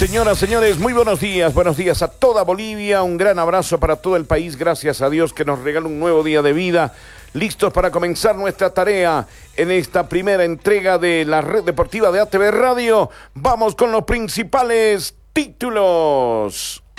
Señoras, señores, muy buenos días a toda Bolivia, un gran abrazo para todo el país, gracias a Dios que nos regala un nuevo día de vida, listos para comenzar nuestra tarea en esta primera entrega de la red deportiva de ATV Radio. Vamos con los principales títulos.